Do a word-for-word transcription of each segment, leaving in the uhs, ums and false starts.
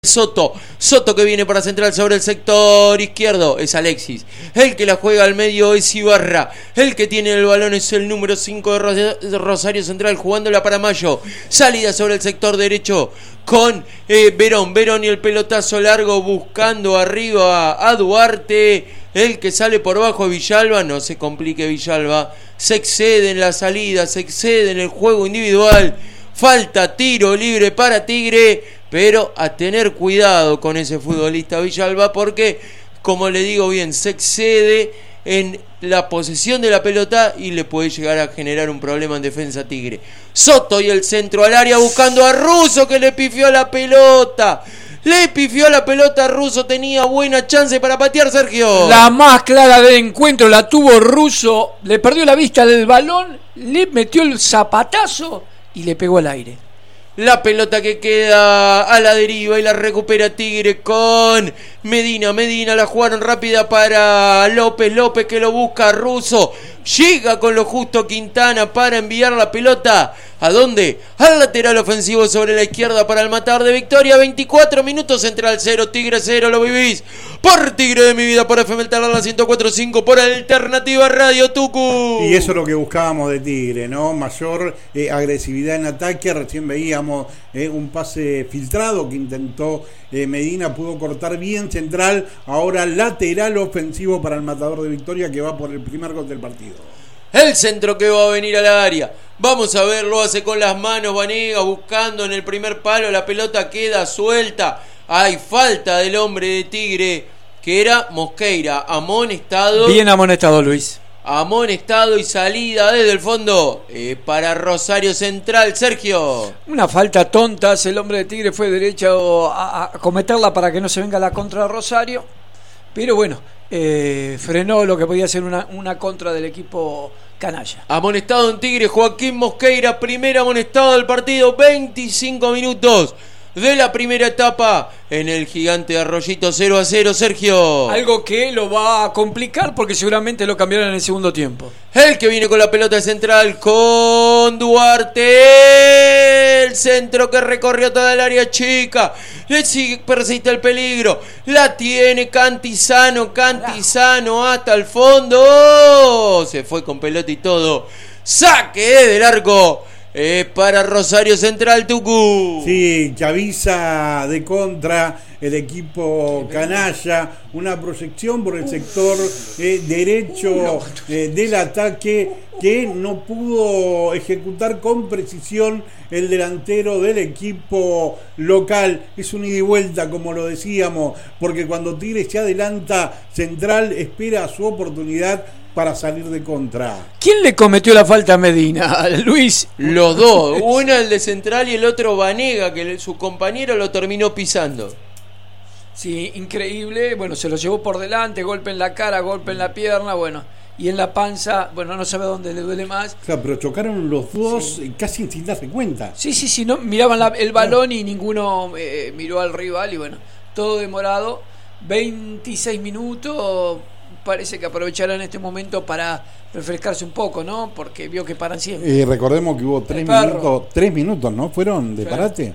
Soto, Soto que viene para central sobre el sector izquierdo, es Alexis, el que la juega al medio es Ibarra, el que tiene el balón es el número cinco de Rosario Central jugándola para Mayo, salida sobre el sector derecho con eh, Verón, Verón y el pelotazo largo buscando arriba a Duarte, el que sale por bajo de Villalba, no se complique Villalba, se excede en la salida, se excede en el juego individual, falta tiro libre para Tigre. Pero a tener cuidado con ese futbolista Villalba porque, como le digo bien, se excede en la posesión de la pelota y le puede llegar a generar un problema en defensa Tigre. Soto y el centro al área buscando a Russo que le pifió la pelota. Le pifió la pelota a Russo, tenía buena chance para patear Sergio. La más clara del encuentro la tuvo Russo, le perdió la vista del balón, le metió el zapatazo y le pegó al aire. La pelota que queda a la deriva y la recupera Tigre con Medina. Medina la jugaron rápida para López. López que lo busca a Russo. Llega con lo justo Quintana para enviar la pelota. ¿A dónde? Al lateral ofensivo sobre la izquierda para el matador de Victoria. veinticuatro minutos, Central cero, Tigre cero. Lo vivís por Tigre de mi vida, por F M la ciento cuatro punto cinco, por Alternativa Radio Tucu. Y eso es lo que buscábamos de Tigre, ¿no? Mayor eh, agresividad en ataque. Recién veíamos eh, un pase filtrado que intentó eh, Medina, pudo cortar bien Central. Ahora lateral ofensivo para el matador de Victoria que va por el primer gol del partido. El centro que va a venir al área. Vamos a ver, lo hace con las manos Vanega buscando en el primer palo. La pelota queda suelta. Hay falta del hombre de Tigre que era Mosqueira. Amonestado. Bien amonestado, Luis. Amonestado y salida desde el fondo eh, para Rosario Central. Sergio. Una falta tonta. El hombre de Tigre fue derecho a, a cometerla para que no se venga la contra de Rosario. Pero bueno, eh, frenó lo que podía ser una, una contra del equipo canalla. Amonestado en Tigre, Joaquín Mosqueira, primer amonestado del partido, veinticinco minutos de la primera etapa en el gigante de Arroyito, cero a cero, Sergio. Algo que lo va a complicar porque seguramente lo cambiaron en el segundo tiempo. El que viene con la pelota central con Duarte, el centro que recorrió toda el área chica, le sigue, persiste el peligro, la tiene Cantizano, Cantizano hasta el fondo, oh, se fue con pelota y todo, saque desde el arco. Eh, para Rosario Central, Tucu. Sí, que avisa de contra el equipo canalla, una proyección por el sector eh, derecho eh, del ataque que no pudo ejecutar con precisión el delantero del equipo local. Es un ida y vuelta, como lo decíamos, porque cuando Tigre se adelanta, Central espera su oportunidad para salir de contra. ¿Quién le cometió la falta a Medina? Luis. Los dos, uno el de Central y el otro Vanega, que su compañero lo terminó pisando. Sí, increíble. Bueno, se lo llevó por delante, golpe en la cara, golpe en la pierna, bueno, y en la panza, bueno, no sabe dónde le duele más. O sea, pero chocaron los dos sí. casi sin darse cuenta. Sí, sí, sí, no miraban la, el balón y ninguno eh, miró al rival y bueno, todo demorado. veintiséis minutos. Parece que aprovecharán este momento para refrescarse un poco, ¿no? Porque vio que paran siempre. Y eh, recordemos que hubo tres minutos, tres minutos, ¿no? Fueron de parate.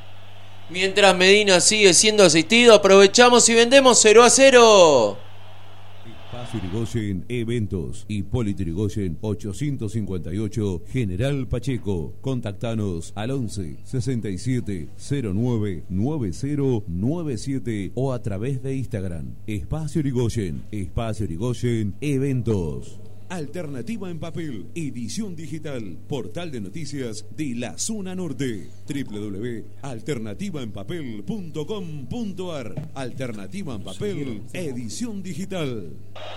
Mientras Medina sigue siendo asistido, aprovechamos y vendemos cero a cero. Espacio Irigoyen Eventos. Hipólito Yrigoyen ochocientos cincuenta y ocho, General Pacheco. Contactanos al once sesenta y siete cero nueve nueve cero nueve siete o a través de Instagram. Espacio Irigoyen. Espacio Irigoyen Eventos. Alternativa en papel, edición digital, portal de noticias de la zona norte, doble u doble u doble u punto alternativa en papel punto com punto a r. Alternativa en papel, edición digital.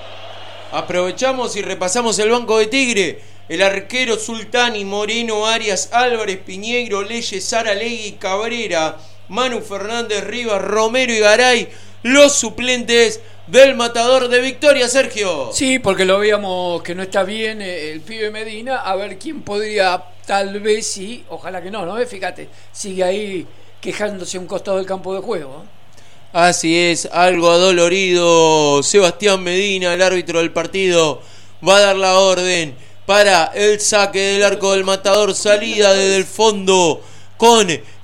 Aprovechamos y repasamos el banco de Tigre. El arquero Sultani, Moreno, Arias, Álvarez, Piñeiro, Leyes, Saralegui, Cabrera, Manu Fernández, Rivas, Romero y Garay, los suplentes del matador de Victoria, Sergio. Sí, porque lo veíamos que no está bien el pibe Medina, a ver quién podría, tal vez sí, ojalá que no, ¿no? Fíjate, sigue ahí quejándose a un costado del campo de juego, ¿eh? Así es, algo adolorido. Sebastián Medina, el árbitro del partido, va a dar la orden para el saque del arco del matador, salida desde el fondo con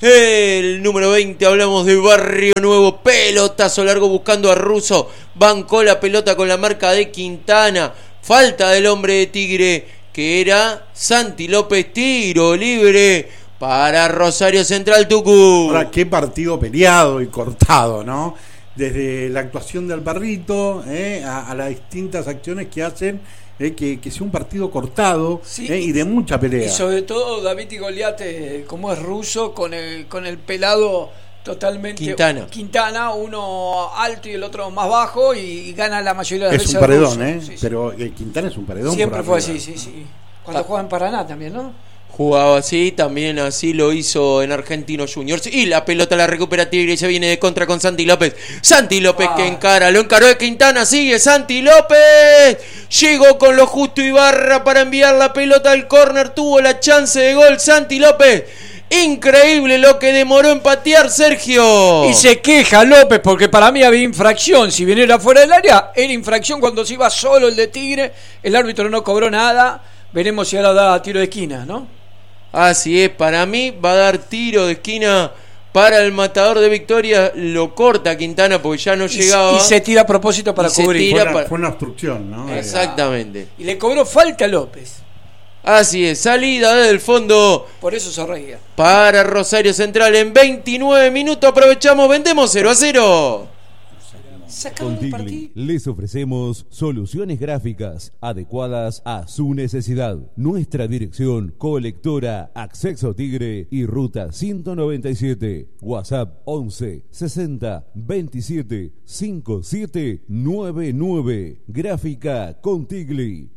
el número veinte, hablamos de Barrio Nuevo, pelotazo largo buscando a Russo, bancó la pelota con la marca de Quintana, falta del hombre de Tigre, que era Santi López, tiro libre para Rosario Central Tucumán. Ahora, qué partido peleado y cortado, ¿no? Desde la actuación del Barrito eh, a, a las distintas acciones que hacen, eh, que, que sea un partido cortado sí, eh, y de mucha pelea. Y sobre todo David y Goliat, eh, como es ruso, con el, con el pelado totalmente Quintana. Quintana, uno alto y el otro más bajo, y, y gana la mayoría de las es veces. un paredón, ruso. ¿eh? Sí, sí. Pero eh, Quintana es un paredón. Siempre por fue arriba. así, sí, sí. Cuando Ah. jugaba en Paraná también, ¿no? Jugaba así, también así lo hizo en Argentinos Juniors. Y la pelota la recupera Tigre y se viene de contra con Santi López. Santi López Ah. que encara, lo encaró de Quintana, sigue Santi López. Llegó con lo justo Ibarra para enviar la pelota al córner, tuvo la chance de gol Santi López. Increíble lo que demoró en patear Sergio. Y se queja López porque para mí había infracción. Si bien era fuera del área, era infracción cuando se iba solo el de Tigre. El árbitro no cobró nada. Veremos si ahora da tiro de esquina, ¿no? Así es, para mí va a dar tiro de esquina para el matador de Victoria. Lo corta Quintana porque ya no Y, llegaba. y se tira a propósito para Y se cubrir. tira Fue una, para- fue una obstrucción, ¿no? Eh, Exactamente. Y le cobró falta a López. Así es, salida desde el fondo Por eso se reía. para Rosario Central en veintinueve minutos. Aprovechamos, vendemos cero a cero. Sacaron Con el Tigli partido. les ofrecemos soluciones gráficas adecuadas a su necesidad. Nuestra dirección: Colectora Acceso Tigre y Ruta ciento noventa y siete. WhatsApp once sesenta veintisiete cincuenta y siete noventa y nueve. Gráfica con Tigli.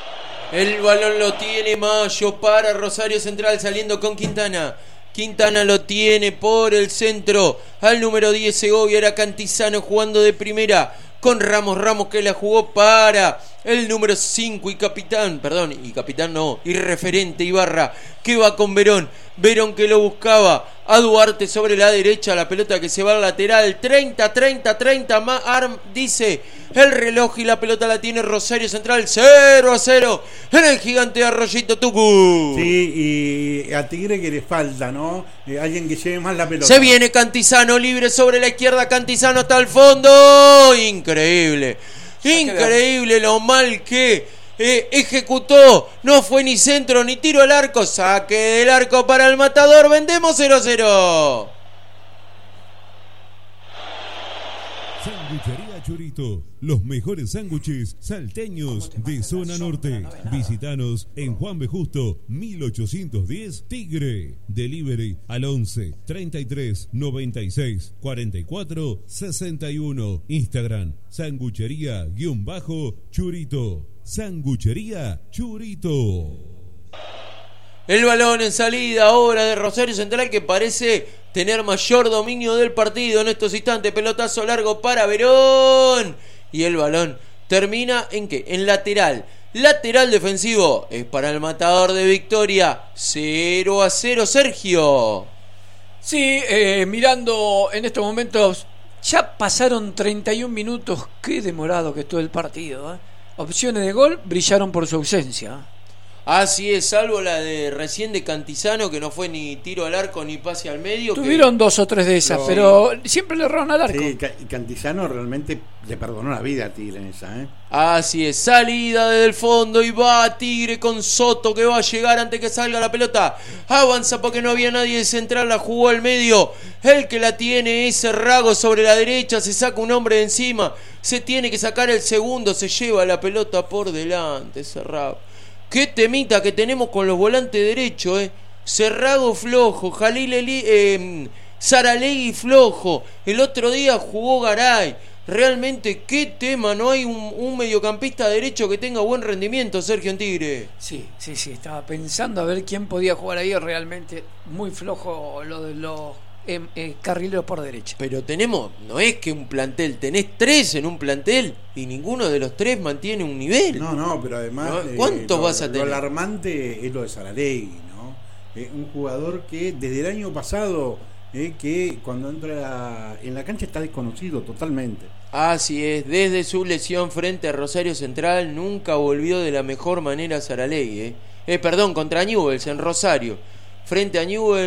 El balón lo tiene Mayo para Rosario Central saliendo con Quintana. Quintana lo tiene por el centro al número diez Segovia, era Cantizano jugando de primera con Ramos, Ramos que la jugó para el número cinco y capitán, perdón, y capitán no, y referente Ibarra que va con Verón, Verón que lo buscaba a Duarte sobre la derecha, la pelota que se va al lateral, treinta, treinta, treinta, más Arm dice el reloj y la pelota la tiene Rosario Central, cero a cero en el gigante de Arroyito Tucumán. Sí, y a Tigre que le falta, ¿no? Eh, alguien que lleve más la pelota. Se viene Cantizano libre sobre la izquierda, Cantizano hasta el fondo, increíble, increíble lo mal que eh, ejecutó, no fue ni centro ni tiro al arco, saque del arco para el matador, vendemos cero a cero. Sanguchería Churito, los mejores sándwiches salteños de zona norte. Visítanos en Juan B. Justo, mil ochocientos diez, Tigre. Delivery al once treinta y tres noventa y seis cuarenta y cuatro sesenta y uno. Instagram, sanguchería-churito. Sanguchería Churito. El balón en salida ahora de Rosario Central que parece tener mayor dominio del partido en estos instantes. Pelotazo largo para Verón. Y el balón termina en ¿qué? En lateral. Lateral defensivo es para el matador de Victoria. cero a cero, Sergio. Sí, eh, mirando en estos momentos, ya pasaron treinta y un minutos. Qué demorado que estuvo el partido, ¿eh? Opciones de gol brillaron por su ausencia. Así es, salvo la de recién de Cantizano, que no fue ni tiro al arco ni pase al medio. Tuvieron que... dos o tres de esas, No. pero siempre le erraron al arco. Sí, Ca- y Cantizano realmente le perdonó la vida a Tigre en esa, ¿eh? Así es, salida desde el fondo y va Tigre con Soto que va a llegar antes que salga la pelota. Avanza porque no había nadie de central, la jugó al medio. El que la tiene es Rago sobre la derecha, se saca un hombre de encima. Se tiene que sacar el segundo, se lleva la pelota por delante, Cerrago. Qué temita que tenemos con los volantes derechos, eh. Cerrago flojo, Jalil Eli, eh, Saralegui flojo. El otro día jugó Garay. Realmente, qué tema, no hay un, un mediocampista derecho que tenga buen rendimiento, Sergio, en Tigre. Sí, sí, sí, estaba pensando a ver quién podía jugar ahí. Realmente muy flojo lo de los eh, eh, carrileros por derecha. Pero tenemos, no es que un plantel, tenés tres en un plantel y ninguno de los tres mantiene un nivel. No, no, pero además... No, eh, ¿cuántos lo- vas a Lo tener? alarmante es lo de Saralegui, ¿no? Eh, un jugador que desde el año pasado, eh, que cuando entra en la cancha está desconocido totalmente. Así es, desde su lesión frente a Rosario Central nunca volvió de la mejor manera Saralegui, eh. Eh, perdón, contra Newell's en Rosario. Frente a Newell's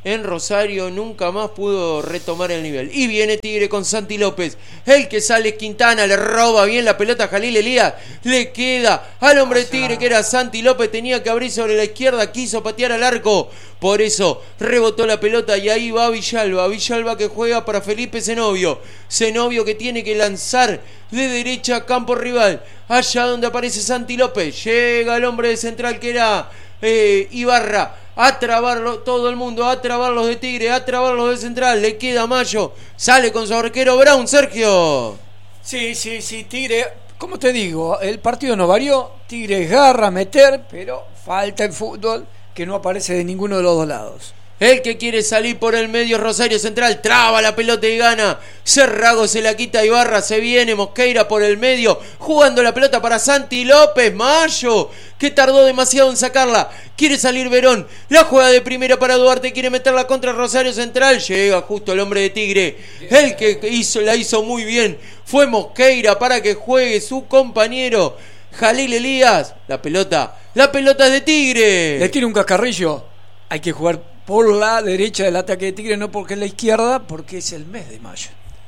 en Rosario nunca más pudo retomar el nivel. Y viene Tigre con Santi López, el que sale Quintana, le roba bien la pelota a Jalil Elías, le queda al hombre de Tigre que era Santi López, tenía que abrir sobre la izquierda, quiso patear al arco, por eso rebotó la pelota y ahí va Villalba, Villalba que juega para Felipe Zenobio, Zenobio que tiene que lanzar de derecha a campo rival, allá donde aparece Santi López, llega el hombre de central que era eh, Ibarra, a trabarlo todo el mundo, a trabar los de Tigre, a trabar los de Central, le queda Mayo, sale con su arquero Brown, Sergio. Sí, sí, sí, Tigre, como te digo, el partido no varió, Tigre garra meter, pero falta el fútbol que no aparece de ninguno de los dos lados. El que quiere salir por el medio Rosario Central, traba la pelota y gana. Cerrago se la quita a Ibarra, se viene Mosqueira por el medio, jugando la pelota para Santi López, Mayo, que tardó demasiado en sacarla. Quiere salir Verón, la juega de primera para Duarte, quiere meterla contra Rosario Central, llega justo el hombre de Tigre. El que hizo, la hizo muy bien fue Mosqueira para que juegue su compañero Jalil Elías. La pelota, la pelota es de Tigre. Le tira un cascarrillo, hay que jugar por la derecha del ataque de Tigre, no porque es la izquierda, porque es el mes de mayo.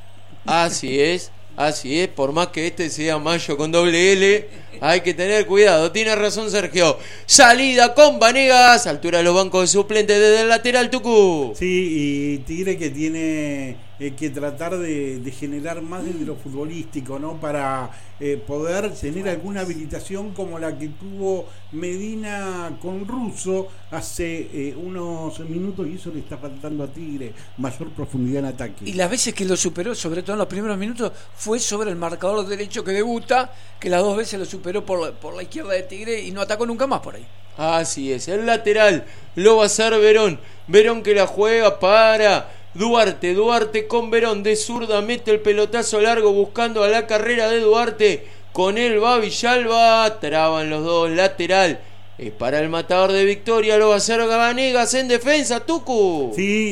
Así es, así es, por más que este sea Mayo con doble L, hay que tener cuidado, tiene razón Sergio. Salida con Vanegas, altura de los bancos de suplentes desde el lateral Tucú. Sí, y Tigre que tiene eh, que tratar de, de generar más desde lo futbolístico, ¿no? Para eh, poder tener alguna habilitación como la que tuvo Medina con Russo hace eh, unos minutos, y eso le está faltando a Tigre, mayor profundidad en ataque. Y las veces que lo superó, sobre todo en los primeros minutos, fue sobre el marcador derecho que debuta, que las dos veces lo superó por, por la izquierda de Tigre y no atacó nunca más por ahí. Así es, el lateral lo va a hacer Verón, Verón que la juega para Duarte, Duarte con Verón de zurda, mete el pelotazo largo buscando a la carrera de Duarte, con él va Villalba, traban los dos, lateral es para el matador de Victoria, lo va a hacer Vanegas en defensa, Tucu.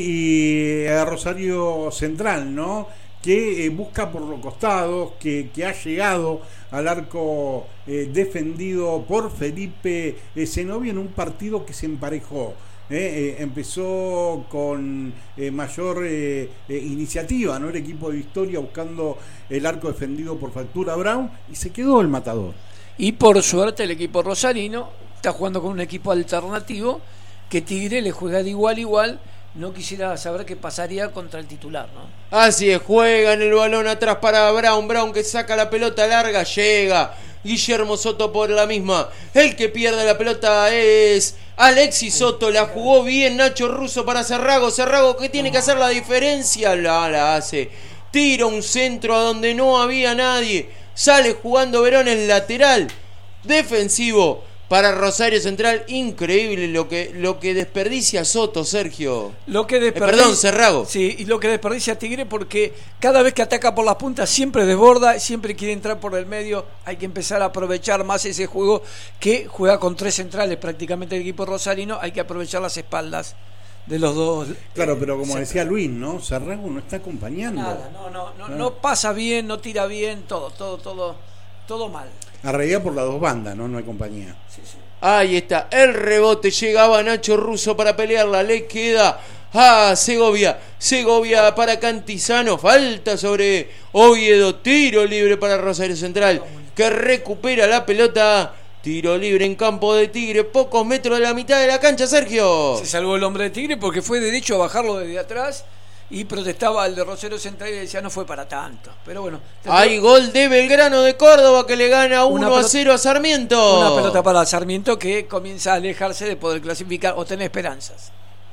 Sí, y a Rosario Central, ¿no? Que eh, busca por los costados, que, que ha llegado al arco eh, defendido por Felipe eh, Zenobio en un partido que se emparejó. Eh, eh, empezó con eh, mayor eh, eh, iniciativa, ¿no? El equipo de Victoria buscando el arco defendido por Factura Brown, y se quedó el matador. Y por suerte el equipo rosarino está jugando con un equipo alternativo que Tigre le juega de igual a igual. No quisiera saber qué pasaría contra el titular, ¿no? Así es, juegan el balón atrás para Brown, Brown que saca la pelota larga, llega Guillermo Soto por la misma, el que pierde la pelota es Alexis Soto, la jugó bien Nacho Russo para Cerrago, Cerrago que tiene que hacer la diferencia, la, la hace, tira un centro a donde no había nadie, sale jugando Verón en lateral defensivo para Rosario Central. Increíble lo que lo que desperdicia Soto, Sergio. Lo que desperdicia, eh, perdón, Cerrago. Sí, y lo que desperdicia Tigre, porque cada vez que ataca por las puntas siempre desborda, siempre quiere entrar por el medio. Hay que empezar a aprovechar más ese juego que juega con tres centrales prácticamente el equipo rosarino. Hay que aprovechar las espaldas de los dos. Claro, pero como centrales. decía Luis, ¿no? Cerrago no está acompañando. Nada, no, no, no, Ah. no pasa bien, no tira bien, todo, todo, todo, todo mal. A realidad por las dos bandas, ¿no? No hay compañía. Sí, sí. Ahí está, el rebote, llegaba Nacho Russo para pelearla, le queda a Segovia, Segovia para Cantizano, falta sobre Oviedo, tiro libre para Rosario Central, que recupera la pelota, tiro libre en campo de Tigre, pocos metros de la mitad de la cancha, Sergio. Se salvó el hombre de Tigre porque fue derecho a bajarlo desde atrás y protestaba al de Rosario Central y decía no fue para tanto, pero bueno. Hay gol de Belgrano de Córdoba que le gana uno a cero a Sarmiento. Una pelota para Sarmiento que comienza a alejarse de poder clasificar o tener esperanzas.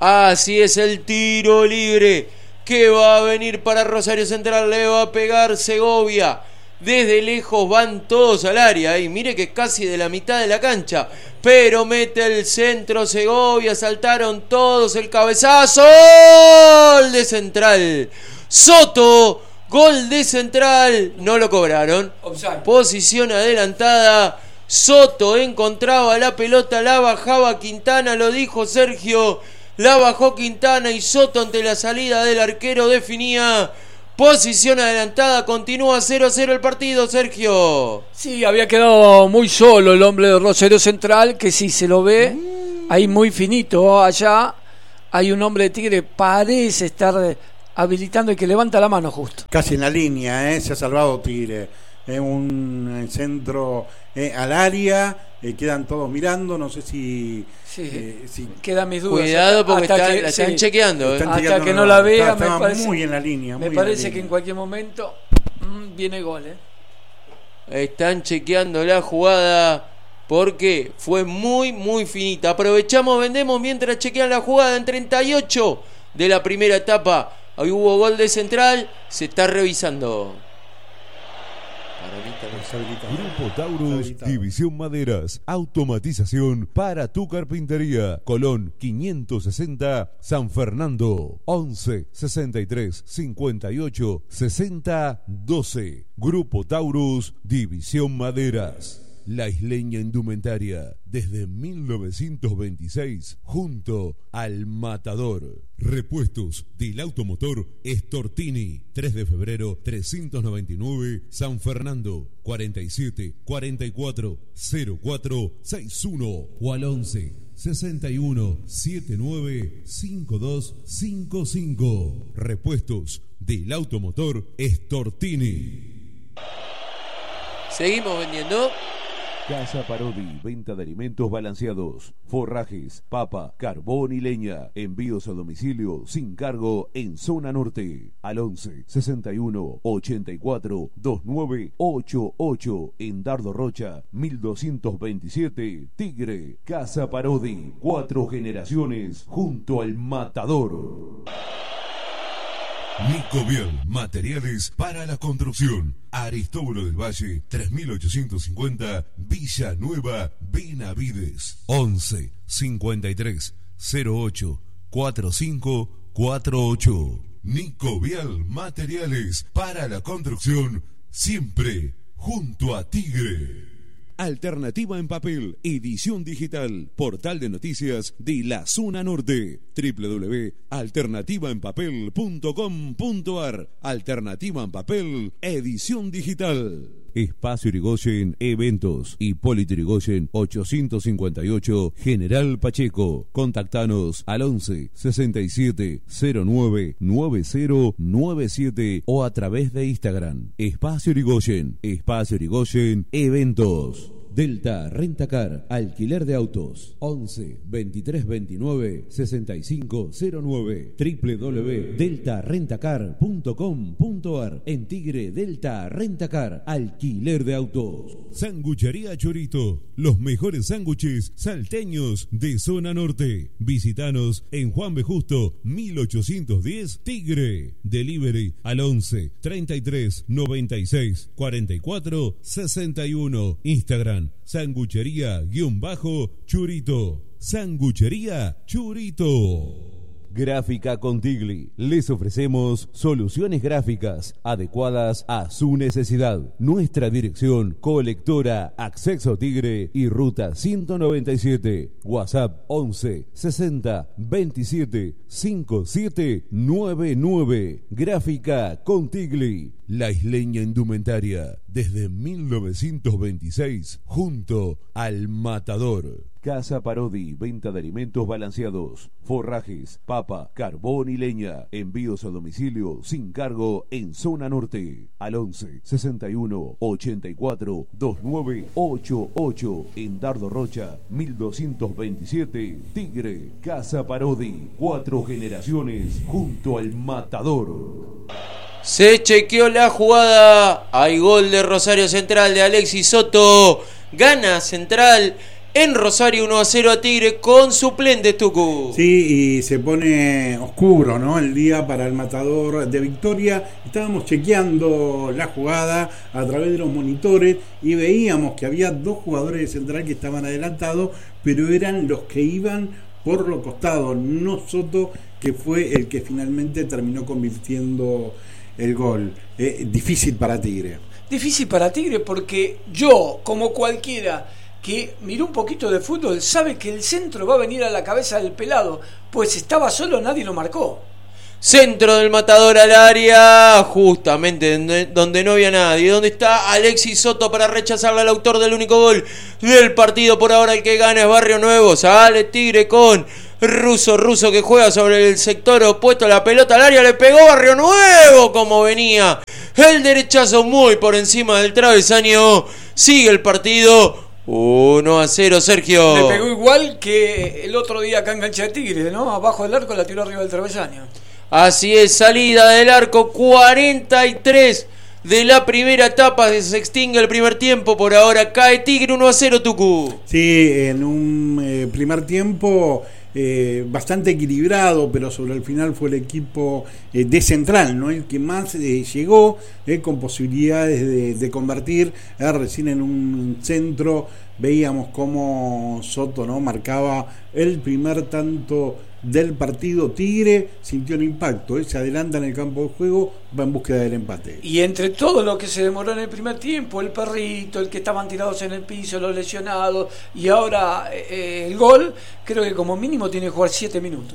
Así es, el tiro libre que va a venir para Rosario Central, le va a pegar Segovia. Desde lejos van todos al área y mire que casi de la mitad de la cancha, pero mete el centro Segovia, saltaron todos, el cabezazo, gol de Central, Soto, gol de Central, no lo cobraron, Offside. Posición adelantada, Soto encontraba la pelota, la bajaba Quintana, lo dijo Sergio, la bajó Quintana y Soto ante la salida del arquero definía. Posición adelantada, continúa cero a cero el partido, Sergio. Sí, había quedado muy solo el hombre de Rosario Central, que si se lo ve ahí muy finito allá, hay un hombre de Tigre, parece estar habilitando, y que levanta la mano justo. Casi en la línea, ¿eh? Se ha salvado Tigre. Es un centro eh, al área, eh, quedan todos mirando, no sé si... Sí, eh, si quedan mis dudas. Cuidado porque hasta está, que, la están sí, chequeando. ¿eh? Están hasta chequeando, que no, no la vea, estaba me parece, muy en la línea. me muy parece en la que línea. en cualquier momento mmm, viene gol. ¿eh? Están chequeando la jugada porque fue muy, muy finita. Aprovechamos, vendemos mientras chequean la jugada en treinta y ocho de la primera etapa. Ahí hubo gol de Central, se está revisando. Grupo Taurus, División Maderas, automatización para tu carpintería. Colón quinientos sesenta, San Fernando. once sesenta y tres cincuenta y ocho sesenta doce. Grupo Taurus, División Maderas. La isleña indumentaria desde mil novecientos veintiséis junto al Matador. Repuestos del automotor Stortini. tres de febrero trescientos noventa y nueve, San Fernando. cuarenta y siete cuarenta y cuatro cero cuatro sesenta y uno o al once sesenta y uno setenta y nueve cincuenta y dos cincuenta y cinco. Repuestos del automotor Stortini. Seguimos vendiendo. Casa Parodi, venta de alimentos balanceados, forrajes, papa, carbón y leña. Envíos a domicilio sin cargo en zona norte. Al once sesenta y uno ochenta y cuatro veintinueve ochenta y ocho en Dardo Rocha mil doscientos veintisiete. Tigre. Casa Parodi, cuatro generaciones junto al Matador. Nicovial, materiales para la construcción. Aristóbulo del Valle, tres mil ochocientos cincuenta, Villa Nueva, Benavides. once cincuenta y tres cero ocho cuarenta y cinco cuarenta y ocho. Nicovial, materiales para la construcción, siempre junto a Tigre. Alternativa en papel, edición digital, portal de noticias de la zona norte, doble u doble u doble u punto alternativa en papel punto com punto a r. Alternativa en papel, edición digital. Espacio Irigoyen, eventos. Hipólito Irigoyen, ochocientos cincuenta y ocho, General Pacheco. Contactanos al once sesenta y siete cero nueve nueve cero nueve siete o a través de Instagram. Espacio Irigoyen, Espacio Irigoyen, eventos. Delta Rentacar, alquiler de autos, once veintitrés veintinueve sesenta y cinco cero nueve, doble u doble u doble u punto delta rentacar punto com punto a r. En Tigre, Delta Rentacar, alquiler de autos. Sanguchería Chorito, los mejores sándwiches salteños de zona norte. Visítanos en Juan B. Justo, mil ochocientos diez, Tigre. Delivery al once treinta y tres noventa y seis cuarenta y cuatro sesenta y uno. Instagram Sanguchería guión bajo Churito. Sanguchería Churito. Gráfica Contigli. Les ofrecemos soluciones gráficas adecuadas a su necesidad. Nuestra dirección: Colectora Acceso Tigre y Ruta ciento noventa y siete. WhatsApp once sesenta veintisiete cincuenta y siete noventa y nueve. Gráfica Contigli. La isleña indumentaria desde mil novecientos veintiséis junto al Matador. Casa Parodi, venta de alimentos balanceados, forrajes, papa, carbón y leña. Envíos a domicilio sin cargo en zona norte. Al once sesenta y uno ochenta y cuatro veintinueve ochenta y ocho en Dardo Rocha mil doscientos veintisiete. Tigre. Casa Parodi, cuatro generaciones junto al Matador. Se chequeó la jugada. Hay gol de Rosario Central de Alexis Soto. Gana Central en Rosario uno a cero a Tigre con suplentes, Tucu. Sí, y se pone oscuro, ¿no?, el día para el Matador de Victoria. Estábamos chequeando la jugada a través de los monitores y veíamos que había dos jugadores de Central que estaban adelantados, pero eran los que iban por los costados, no Soto, que fue el que finalmente terminó convirtiendo el gol. Eh, difícil para Tigre. Difícil para Tigre porque yo, como cualquiera que miró un poquito de fútbol, sabe que el centro va a venir a la cabeza del pelado, pues estaba solo, nadie lo marcó. Centro del Matador al área, justamente donde, donde no había nadie, donde está Alexis Soto para rechazarle al autor del único gol del partido. Por ahora el que gana es Barrio Nuevo. Sale Tigre con Russo, Russo que juega sobre el sector opuesto, la pelota al área, le pegó Barrio Nuevo como venía. El derechazo muy por encima del travesaño. Sigue el partido uno a cero, Sergio. Le pegó igual que el otro día acá en Cancha de Tigre, ¿no? Abajo del arco la tiró arriba del travesaño. Así es, salida del arco, cuarenta y tres de la primera etapa, se extingue el primer tiempo, por ahora cae Tigre uno a cero, Tucu. Sí, en un eh, primer tiempo eh, bastante equilibrado, pero sobre el final fue el equipo eh, de Central, ¿no? El que más eh, llegó eh, con posibilidades de, de convertir. Eh, recién en un centro veíamos cómo Soto, ¿no?, marcaba el primer tanto del partido. Tigre sintió el impacto, ¿eh? Se adelanta en el campo de juego, va en búsqueda del empate. Y entre todo lo que se demoró en el primer tiempo, el perrito, el que estaban tirados en el piso, los lesionados, y ahora eh, el gol, creo que como mínimo tiene que jugar siete minutos.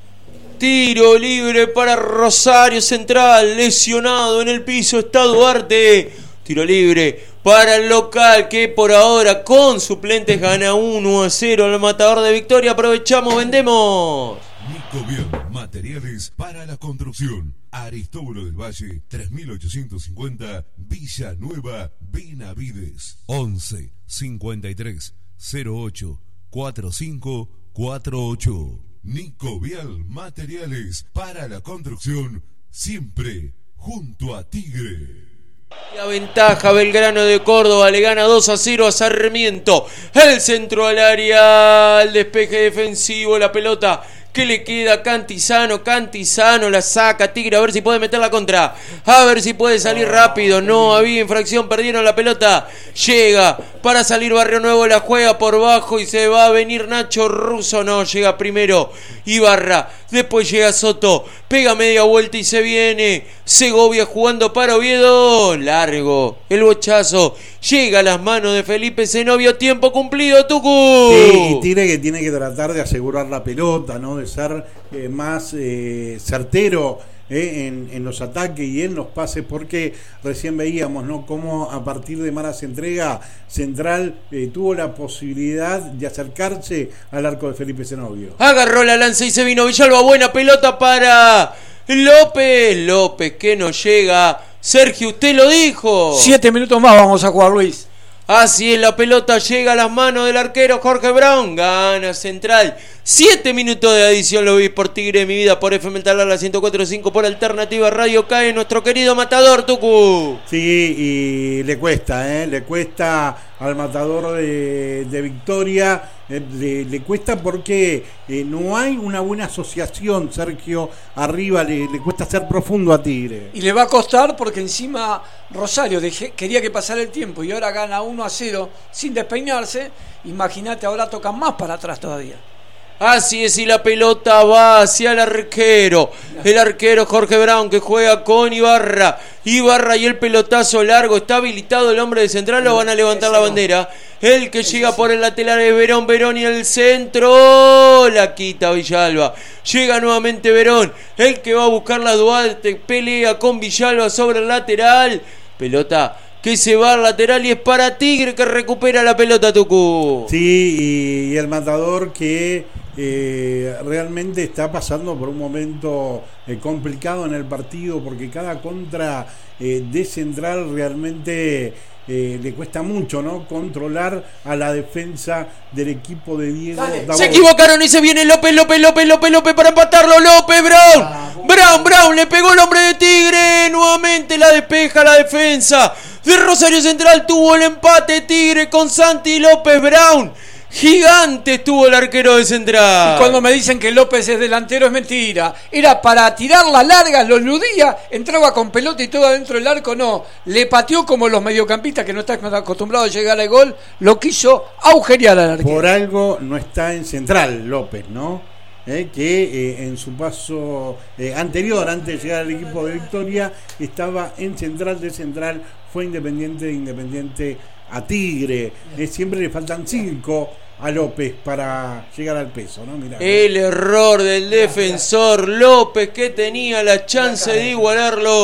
Tiro libre para Rosario Central, lesionado en el piso está Duarte. Tiro libre para el local que por ahora con suplentes gana uno a cero al Matador de Victoria. Aprovechamos, vendemos. Nicovial, materiales para la construcción. Aristóbulo del Valle, tres mil ochocientos cincuenta, Villa Nueva, Benavides. once cincuenta y tres cero ocho cuarenta y cinco cuarenta y ocho. Nicovial, materiales para la construcción, siempre junto a Tigre. La ventaja Belgrano de Córdoba, le gana dos a cero a Sarmiento. El centro al área, el despeje defensivo, la pelota que le queda a Cantizano. Cantizano la saca Tigre, a ver si puede meter la contra, a ver si puede salir rápido. No había infracción, perdieron la pelota. Llega para salir Barrio Nuevo, la juega por bajo y se va a venir Nacho Russo. No, llega primero Ibarra, después llega Soto, pega media vuelta y se viene Segovia jugando para Oviedo. Largo el bochazo, llega a las manos de Felipe Zenobio. Tiempo cumplido, Tucu. Sí, y Tigre que tiene que tratar de asegurar la pelota, ¿no?, de ser eh, más eh, certero eh, en, en los ataques y en los pases, porque recién veíamos, ¿no?, cómo a partir de malas entregas Central eh, tuvo la posibilidad de acercarse al arco de Felipe Zenobio. Agarró la lanza y se vino Villalba. Buena pelota para López. López que no llega. Sergio, usted lo dijo. Siete minutos más vamos a jugar, Luis. Así es, la pelota llega a las manos del arquero Jorge Brown. Gana Central. Siete minutos de adición lo vi por Tigre de mi vida, por F M Talar, la ciento cuatro punto cinco, por Alternativa Radio. Cae nuestro querido Matador, Tucu. Sí, y le cuesta, ¿eh? Le cuesta al Matador de, de Victoria. Eh, le, le cuesta porque eh, no hay una buena asociación, Sergio. Arriba le, le cuesta ser profundo a Tigre. Y le va a costar porque encima Rosario dejé, quería que pasara el tiempo y ahora gana uno a cero sin despeinarse. Imagínate, ahora tocan más para atrás todavía. Así es, y la pelota va hacia el arquero. El arquero Jorge Brown que juega con Ibarra. Ibarra y el pelotazo largo. Está habilitado el hombre de Central, lo van a levantar la bandera. El que llega por el lateral es Verón. Verón y el centro. La quita Villalba. Llega nuevamente Verón. El que va a buscar la Duarte. Pelea con Villalba sobre el lateral. Pelota que se va al lateral y es para Tigre que recupera la pelota, Tucu. Sí, y el Matador que eh, realmente está pasando por un momento eh, complicado en el partido, porque cada contra eh, de Central realmente eh, le cuesta mucho, ¿no?, controlar a la defensa del equipo de Diego. Se equivocaron y se viene López, López, López, López, López para empatarlo. López, Brown. Brown, Brown, le pegó el hombre de Tigre. Nuevamente la despeja la defensa de Rosario Central. Tuvo el empate Tigre con Santi López. Brown, gigante estuvo el arquero de Central. Y cuando me dicen que López es delantero es mentira. Era para tirar las largas, lo eludía, entraba con pelota y todo adentro del arco. No, le pateó como los mediocampistas que no están acostumbrados a llegar al gol. Lo quiso agujerear al arquero. Por algo no está en Central López, ¿no? Eh, que eh, en su paso eh, anterior, antes de llegar al equipo de Victoria, estaba en Central, de Central fue Independiente, de Independiente a Tigre. Eh, siempre le faltan cinco a López para llegar al peso, ¿no? Mirá, el error del defensor López, que tenía la chance de igualarlo.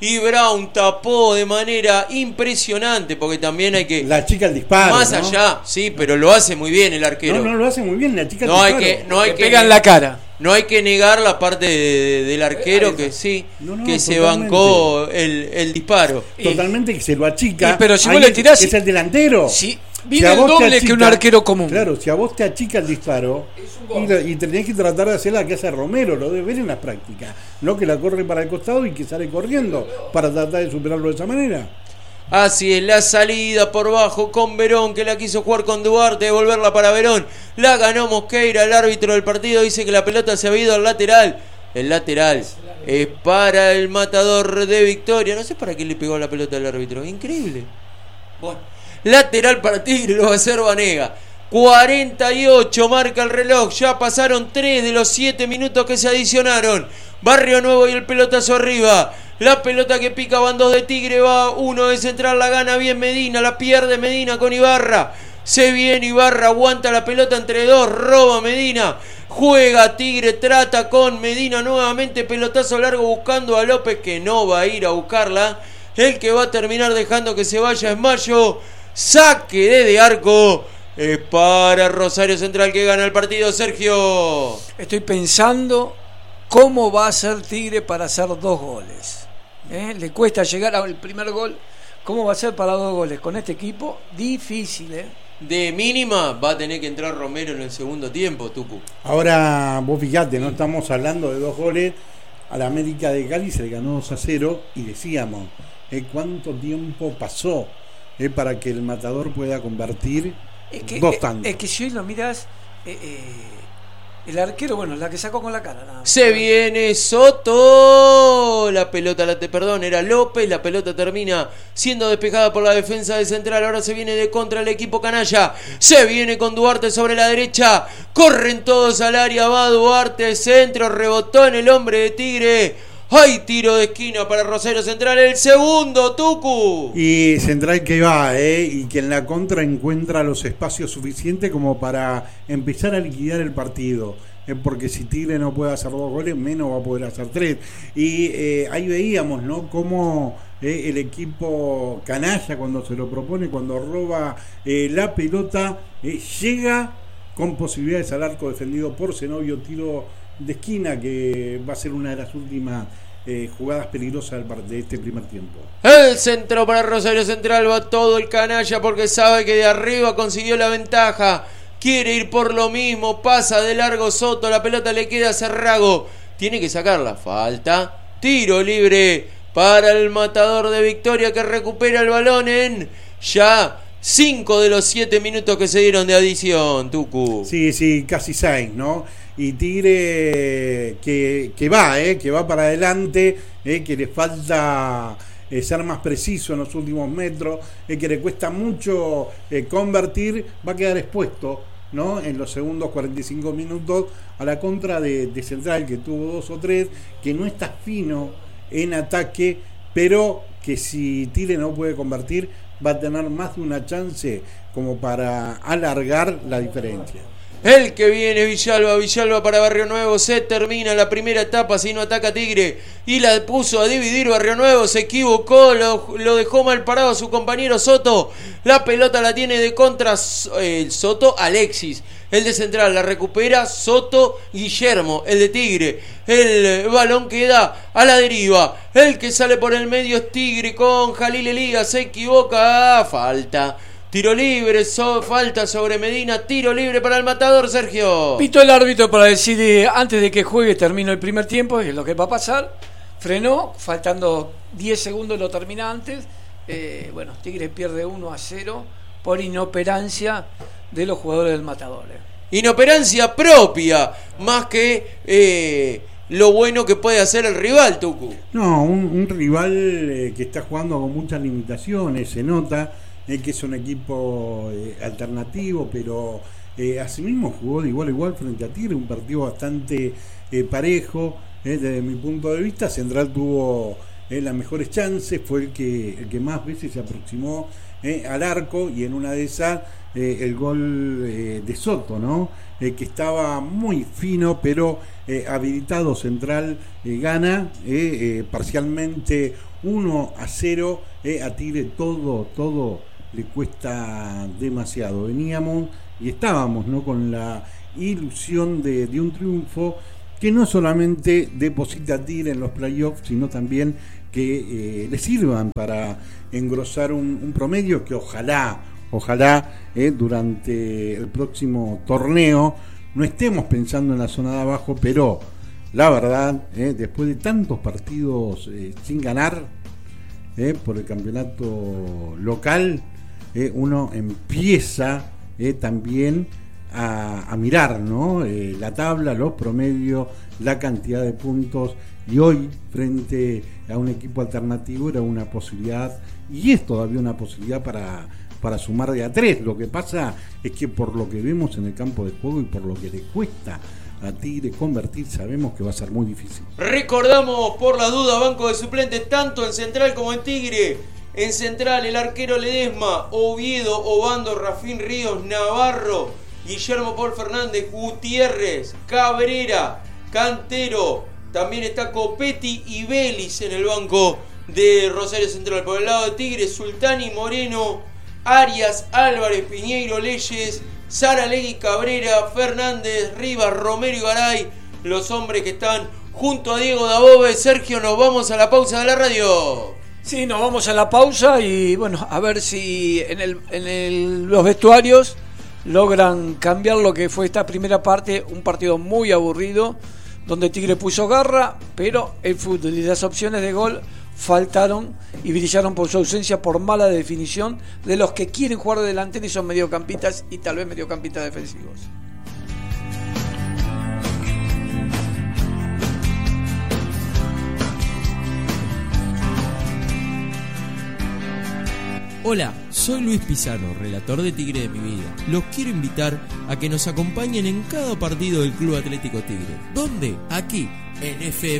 y Brown tapó de manera impresionante, porque también hay que... La chica el disparo, Más ¿no? allá, sí, pero lo hace muy bien el arquero. No, no lo hace muy bien, la chica el No hay disparo. que, no hay Le que pegan la cara. No hay que negar la parte de- de- del arquero que sí, No, no, que se totalmente. bancó el, el disparo. Totalmente, que se lo achica. Y, pero si Ahí vos le es- tirás- Es el delantero. Sí, Si vive a el vos te doble que un achica- arquero común. Claro, si a vos te achica el disparo y, la- y tenés que tratar de hacer la que hace Romero, lo debes ver en la práctica. No que la corre para el costado y que sale corriendo para tratar de superarlo de esa manera. Así es, la salida por bajo con Verón, que la quiso jugar con Duarte, devolverla para Verón. La ganó Mosqueira, el árbitro del partido dice que la pelota se había ido al lateral. El lateral es para el matador de Victoria. No sé para qué le pegó la pelota al árbitro, increíble. Bueno, lateral para Tigre, lo va a hacer Vanega. cuarenta y ocho marca el reloj, ya pasaron tres de los siete minutos que se adicionaron. Barrio Nuevo y el pelotazo arriba. La pelota que pica van dos de Tigre, va uno de Central, la gana bien Medina, la pierde Medina con Ibarra. Se viene Ibarra, aguanta la pelota entre dos, roba Medina. Juega Tigre, trata con Medina nuevamente, pelotazo largo buscando a López, que no va a ir a buscarla. El que va a terminar dejando que se vaya es Mayo. Saque desde arco. Es para Rosario Central, que gana el partido, Sergio. Estoy pensando cómo va a ser Tigre para hacer dos goles. ¿Eh? Le cuesta llegar al primer gol. ¿Cómo va a ser para dos goles? Con este equipo, difícil, ¿eh? De mínima va a tener que entrar Romero en el segundo tiempo, Tucu. Ahora, vos fijate, no estamos hablando de dos goles. A la América de Cali se le ganó dos a cero y decíamos, ¿eh? ¿cuánto tiempo pasó eh, para que el matador pueda convertir Es que, dos es, tantos? es que si hoy lo miras, eh, eh, el arquero, bueno, la que sacó con la cara. Nada más. Se viene Soto. La pelota, la te, perdón, era López. La pelota termina siendo despejada por la defensa de Central. Ahora se viene de contra el equipo canalla. Se viene con Duarte sobre la derecha. Corren todos al área. Va Duarte, centro. Rebotó en el hombre de Tigre. Hay tiro de esquina para Rosario Central. El segundo, Tucu. Y Central que va, ¿eh? Y que en la contra encuentra los espacios suficientes como para empezar a liquidar el partido. ¿eh? Porque si Tigre no puede hacer dos goles, menos va a poder hacer tres. Y eh, ahí veíamos, ¿no? Cómo eh, el equipo canalla, cuando se lo propone, cuando roba eh, la pelota, eh, llega con posibilidades al arco defendido por Zenobio, tiro de esquina que va a ser una de las últimas eh, jugadas peligrosas de este primer tiempo. El centro para Rosario Central, va todo el canalla porque sabe que de arriba consiguió la ventaja. Quiere ir por lo mismo, pasa de largo Soto, la pelota le queda a Cerrago. Tiene que sacarla, falta. Tiro libre para el matador de Victoria, que recupera el balón en ya cinco de los siete minutos que se dieron de adición, Tucu. Sí, sí, casi seis, ¿no? Y Tigre que, que va, ¿eh? Que va para adelante, ¿eh? Que le falta eh, ser más preciso en los últimos metros, eh, que le cuesta mucho eh, convertir, va a quedar expuesto, ¿no? En los segundos cuarenta y cinco minutos a la contra de, de Central, que tuvo dos o tres, que no está fino en ataque, pero que si Tigre no puede convertir, va a tener más de una chance como para alargar la diferencia. El que viene Villalba, Villalba para Barrio Nuevo, se termina la primera etapa, si no ataca Tigre, y la puso a dividir Barrio Nuevo, se equivocó, lo, lo dejó mal parado a su compañero Soto, la pelota la tiene de contra eh, Soto, Alexis, el de Central, la recupera Soto, Guillermo, el de Tigre, el balón queda a la deriva, el que sale por el medio es Tigre con Jalil Elías, se equivoca, falta. Tiro libre, so, falta sobre Medina, tiro libre para el matador, Sergio. Pito el árbitro para decir, eh, antes de que juegue termino el primer tiempo, es lo que va a pasar. Frenó, faltando diez segundos lo termina antes. Eh, bueno, Tigres pierde uno a cero por inoperancia de los jugadores del matador. Eh. Inoperancia propia, más que eh, lo bueno que puede hacer el rival, Tucu. No, un, un rival eh, que está jugando con muchas limitaciones, se nota. Eh, que es un equipo eh, alternativo, pero eh, asimismo jugó de igual a igual frente a Tigre, un partido bastante eh, parejo. Eh, desde mi punto de vista, Central tuvo eh, las mejores chances, fue el que, el que más veces se aproximó eh, al arco, y en una de esas eh, el gol eh, de Soto, ¿no? Eh, que estaba muy fino, pero eh, habilitado. Central eh, gana eh, eh, parcialmente uno a cero, eh, a Tigre todo, todo le cuesta demasiado. Veníamos y estábamos, ¿no?, con la ilusión de, de un triunfo que no solamente deposita a Tigre en los playoffs, sino también que eh, le sirvan para engrosar un, un promedio que ojalá, ojalá eh, durante el próximo torneo no estemos pensando en la zona de abajo, pero la verdad, eh, después de tantos partidos eh, sin ganar eh, por el campeonato local, eh, uno empieza eh, también a, a mirar, ¿no?, eh, la tabla, los promedios, la cantidad de puntos, y hoy frente a un equipo alternativo era una posibilidad, y es todavía una posibilidad para, para sumar de a tres. Lo que pasa es que por lo que vemos en el campo de juego y por lo que le cuesta a Tigre convertir, sabemos que va a ser muy difícil. Recordamos por la duda, banco de suplentes tanto en Central como en Tigre. En Central el arquero Ledesma, Oviedo, Obando, Rafín Ríos, Navarro, Guillermo Paul Fernández, Gutiérrez, Cabrera, Cantero. También está Copetti y Vélez en el banco de Rosario Central. Por el lado de Tigre, Sultani, Moreno, Arias, Álvarez, Piñeiro, Leyes, Saralegui, Cabrera, Fernández, Rivas, Romero y Garay, los hombres que están junto a Diego Dabove. Sergio, nos vamos a la pausa de la radio. Sí, nos vamos a la pausa y bueno, a ver si en, el, en el, los vestuarios logran cambiar lo que fue esta primera parte, un partido muy aburrido, donde Tigre puso garra, pero el fútbol y las opciones de gol faltaron y brillaron por su ausencia, por mala definición de los que quieren jugar de delantero y son mediocampistas y tal vez mediocampistas defensivos. Hola, soy Luis Pizarro, relator de Tigre de mi vida. Los quiero invitar a que nos acompañen en cada partido del Club Atlético Tigre. ¿Dónde? Aquí, en F